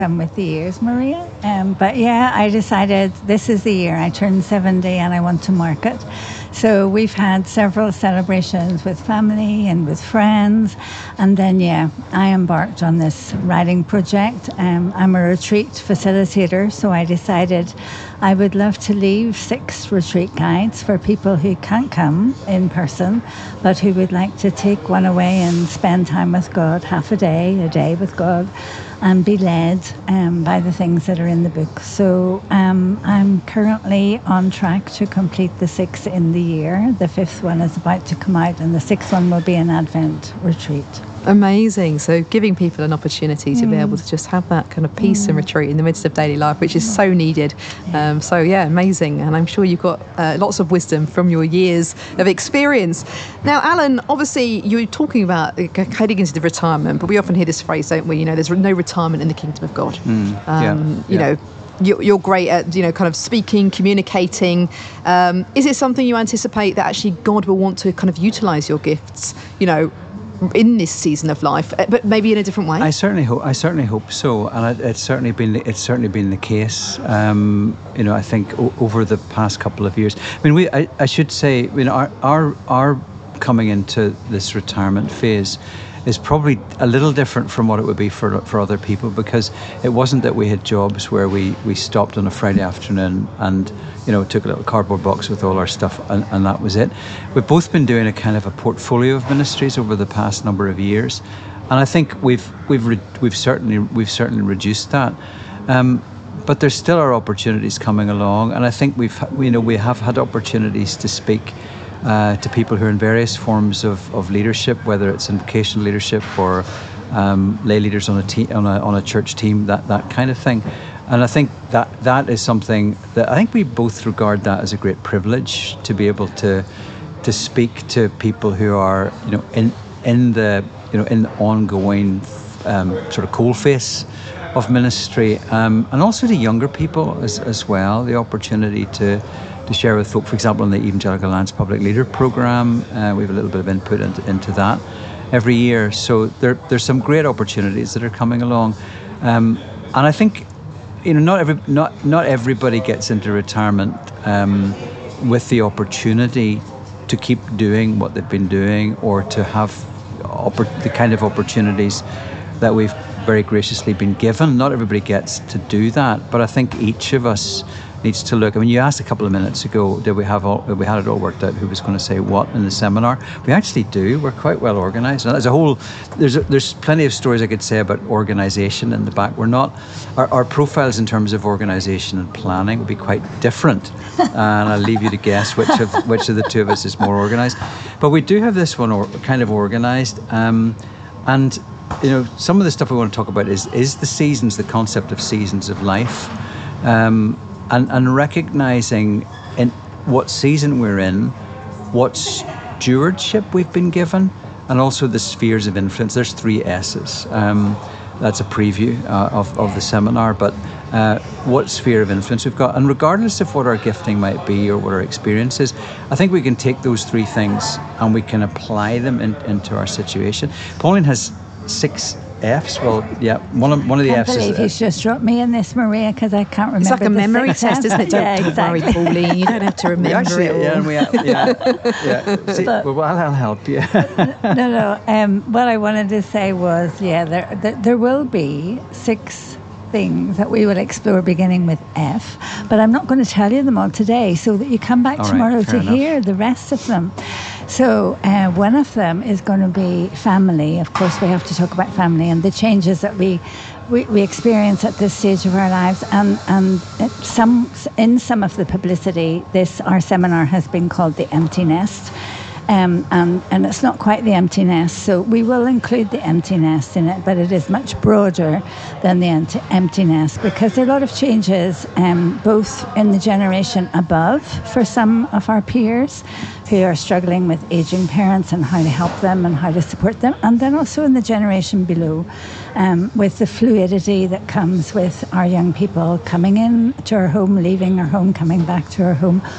come with the years, Maria. But yeah, I decided this is the year I turned 70 and I want to mark it. So we've had several celebrations with family and with friends. And then, yeah, I embarked on this writing project. I'm a retreat facilitator, so I decided I would love to leave 6 retreat guides for people who can't come in person, but who would like to take one away and spend time with God, half a day with God, and be led by the things that are in the book. So I'm currently on track to complete the 6 in the year. The 5th one is about to come out, and the 6th one will be an Advent retreat. Amazing. So giving people an opportunity to be able to just have that kind of peace and retreat in the midst of daily life, which is so needed. So yeah, amazing. And I'm sure you've got lots of wisdom from your years of experience. Now, Alan, obviously you're talking about heading into the retirement, but we often hear this phrase, don't we? You know, there's no retirement in the kingdom of God. You know, you're great at, you know, kind of speaking, communicating. Is it something you anticipate that actually God will want to kind of utilise your gifts, you know, in this season of life, but maybe in a different way? I certainly hope so, and it's certainly been the case. You know, I think over the past couple of years. I mean, I should say, you know, our coming into this retirement phase is probably a little different from what it would be for other people, because it wasn't that we had jobs where we stopped on a Friday afternoon and, you know, took a little cardboard box with all our stuff and that was it. We've both been doing a kind of a portfolio of ministries over the past number of years, and I think we've certainly reduced that. But there still are opportunities coming along, and I think we have had opportunities to speak to people who are in various forms of leadership, whether it's in vocational leadership or lay leaders on a church team, that kind of thing. And I think that is something that I think we both regard that as a great privilege, to be able to speak to people who are, you know, in the ongoing sort of coalface of ministry, and also to younger people as well, the opportunity to share with folk. For example, in the Evangelical Alliance Public Leader Programme, we have a little bit of input into that every year. So there's some great opportunities that are coming along, and I think, you know, not everybody gets into retirement with the opportunity to keep doing what they've been doing, or to have the kind of opportunities that we've very graciously been given. Not everybody gets to do that, but I think each of us needs to look. I mean, you asked a couple of minutes ago, did we had it all worked out who was going to say what in the seminar? We actually do. We're quite well organised. And as a whole, there's plenty of stories I could say about organisation in the back. We're not, our profiles in terms of organisation and planning would be quite different. And I'll leave you to guess which of the two of us is more organised. But we do have this one kind of organised. And you know, some of the stuff we want to talk about is the seasons, the concept of seasons of life. And recognising in what season we're in, what stewardship we've been given, and also the spheres of influence. There's 3 S's. That's a preview of the seminar, but what sphere of influence we've got. And regardless of what our gifting might be or what our experience is, I think we can take those 3 things and we can apply them into our situation. Pauline has 6 F's. Well, yeah, one of the F's is... I believe he's just dropped me in this, Maria, because I can't remember. It's like a memory test, isn't it? Don't worry, Pauline. You don't have to remember it all. Yeah. See, well, I'll help you. No. What I wanted to say was, there will be 6 things that we will explore beginning with F, but I'm not going to tell you them all today, so that you come back tomorrow to hear the rest of them. So one of them is going to be family. Of course, we have to talk about family and the changes that we experience at this stage of our lives. And in some of the publicity, our seminar has been called The Empty Nest. And it's not quite the empty nest, so we will include the empty nest in it, but it is much broader than the empty nest, because there are a lot of changes, both in the generation above for some of our peers who are struggling with aging parents and how to help them and how to support them, and then also in the generation below, with the fluidity that comes with our young people coming in to our home, leaving our home, coming back to our home,